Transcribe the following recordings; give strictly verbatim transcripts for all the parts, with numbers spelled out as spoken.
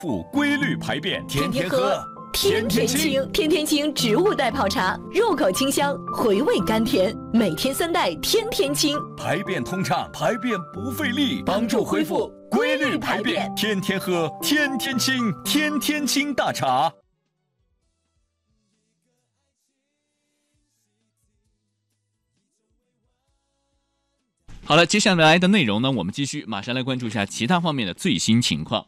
复规律排便， 天天喝，天天清。天天清植物代泡茶，入口清香，回味甘甜。每天三袋，天天清， 排便通畅，排便不费力，帮助恢复规律排便。天天喝，天天清，天天清大茶。 好了，接下来的内容呢，我们继续，马上来关注一下其他方面的最新情况。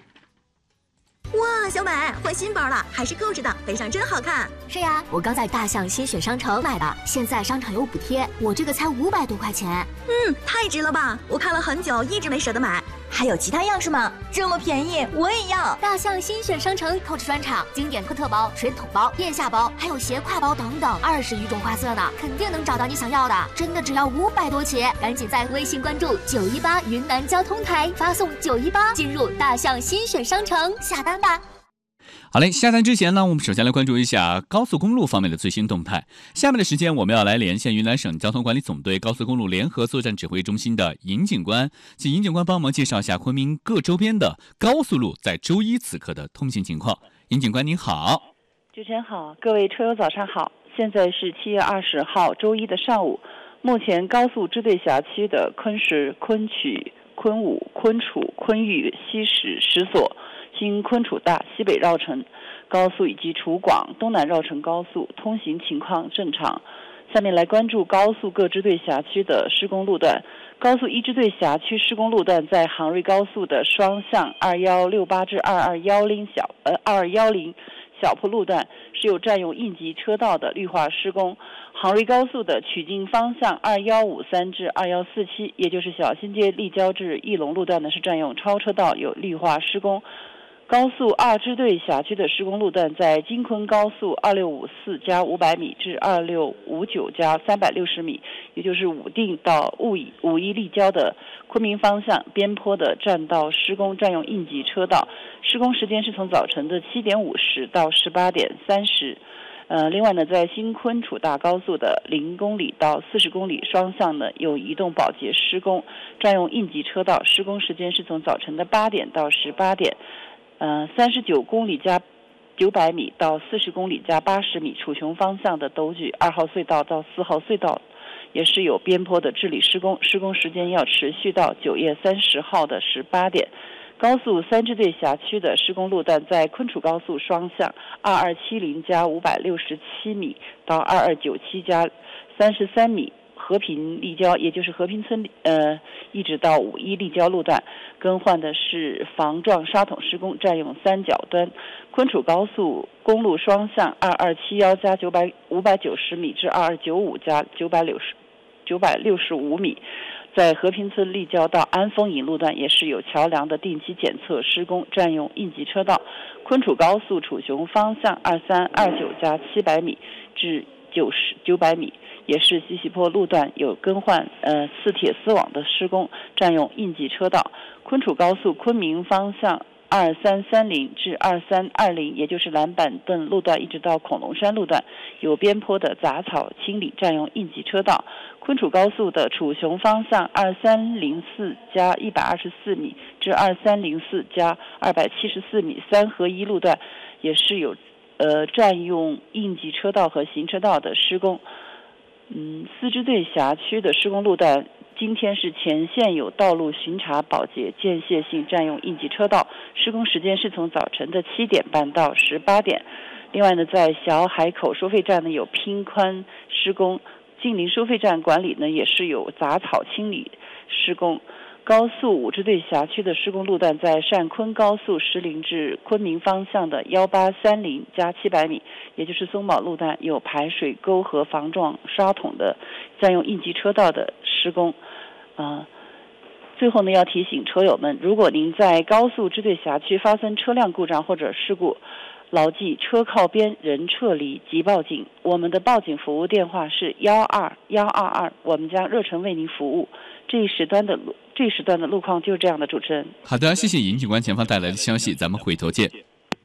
哇，小美换新包了，还是购置的，背上真好看。 是呀，我刚在大象新选商城买的，现在商场有补贴，我这个才五百多块钱。 嗯，太值了吧！我看了很久，一直没舍得买。 还有其他样式吗？这么便宜，我也要！ 大象新选商城购置专场，经典科特包、水桶包、腋下包，还有斜挎包等等，二十余种花色呢，肯定能找到你想要的。真的只要五百多起，赶紧在微信关注九一八云南交通台，发送九一八进入大象新选商城下单吧。 好嘞，下单之前呢，我们首先来关注一下高速公路方面的最新动态。下面的时间，我们要来连线云南省交通管理总队高速公路联合作战指挥中心的尹警官，请尹警官帮忙介绍一下昆明各周边的高速路在周一此刻的通行情况。尹警官您好。 主持人好，各位车友早上好。现在是七月二十号周一的上午，目前高速支队辖区的昆石、昆曲、昆武、昆楚、昆玉、西石、石所、经昆楚大西北绕城高速以及楚广东南绕城高速通行情况正常。下面来关注高速各支队辖区的施工路段。高速一支队辖区施工路段在杭瑞高速的双向二一六八至二二一零小呃二二一零小坡路段是有占用应急车道的绿化施工。杭瑞高速的曲靖方向二一五三至二一四七，也就是小新街立交至义龙路段呢是占用超车道，有绿化施工。高速二支队辖区的施工路段在京昆高速二六五四加五百米至二六五九加三百六十米，也就是武定到武义武义立交的昆明方向边坡的占道施工，占用应急车道。施工时间是从早晨的七点五十到十八点三十。呃，另外呢，在新昆楚大高速的零公里到四十公里双向呢有移动保洁施工，占用应急车道。施工时间是从早晨的八点到十八点。呃，三十九公里加九百米到四十公里加八十米，楚雄方向的斗举二号隧道到四号隧道也是有边坡的治理施工，施工时间要持续到九月三十号的十八点。高速三支队辖区的施工路段在昆楚高速双向二二七零加五百六十七米到二二九七加三十三米。和平立交，也就是和平村呃，一直到五一立交路段更换的是防撞沙桶施工，占用三角端。昆楚高速公路双向二二七一加九百五百九十米至二二九五加九百六十九百六十五米，在和平村立交到安丰营路段也是有桥梁的定期检测施工，占用应急车道。昆楚高速楚雄方向二三二九加七百米至九十九百米。也是西溪坡路段有更换呃四铁丝网的施工，占用应急车道。昆楚高速昆明方向二三三零至二三二零，也就是蓝板凳路段一直到恐龙山路段有边坡的杂草清理，占用应急车道。昆楚高速的楚雄方向二三零四加一百二十四米至二三零四加二百七十四米三合一路段也是有呃占用应急车道和行车道的施工。嗯，四支队辖区的施工路段，今天是前线有道路巡查保洁间歇性占用应急车道，施工时间是从早晨的七点半到十八点。另外呢，在小海口收费站呢有拼宽施工，近邻收费站管理呢也是有杂草清理施工。高速五支队辖区的施工路段在汕昆高速石林至昆明方向的一八三零加七百米，也就是松宝路段有排水沟和防撞沙桶的占用应急车道的施工。呃、最后呢，要提醒车友们，如果您在高速支队辖区发生车辆故障或者事故，牢记车靠边，人撤离即报警。我们的报警服务电话是幺二幺二二，我们将热诚为您服务。这一时段的路这一时段的路况就是这样的，主持人。 好的，谢谢尹警官前方带来的消息，咱们回头见。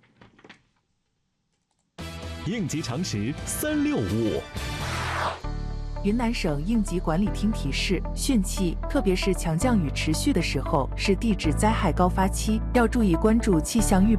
应急常识三六五。 云南省应急管理厅提示：汛期，特别是强降雨持续的时候，是地质灾害高发期，要注意关注气象预报。